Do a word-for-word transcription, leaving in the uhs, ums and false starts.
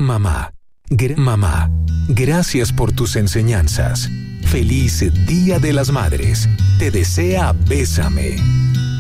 Mamá, gra- mamá, gracias por tus enseñanzas. Feliz Día de las Madres. Te desea Bésame.